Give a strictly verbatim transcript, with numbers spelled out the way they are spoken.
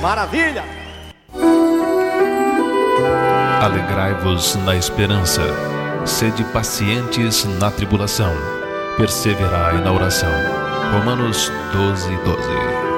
Maravilha! Alegrai-vos na esperança, sede pacientes na tribulação, perseverai na oração. Romanos doze, doze.